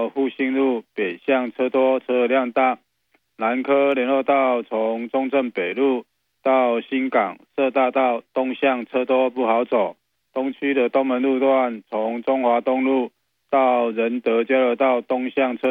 到复兴路北向车多，车流量大。南科联络道从中正北路到新港社大道东向车多不好走。东区的东门路段从中华东路到仁德交流道东向车